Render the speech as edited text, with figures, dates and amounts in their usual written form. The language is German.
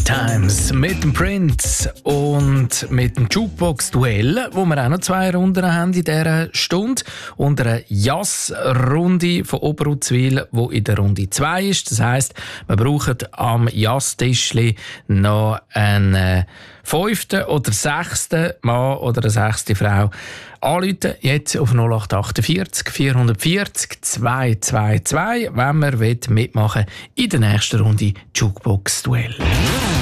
Times mit dem Prince und mit dem Jukebox-Duell, wo wir auch noch 2 Runden haben in dieser Stunde. Und eine Jass-Runde von Oberuzwil, die in der Runde 2 ist. Das heisst, wir brauchen am Jass-Tischli noch einen 5. oder 6. Mann oder eine 6. Frau. Anrufen jetzt auf 0848 440 222, wenn man mitmachen will in der nächsten Runde Jukebox-Duell.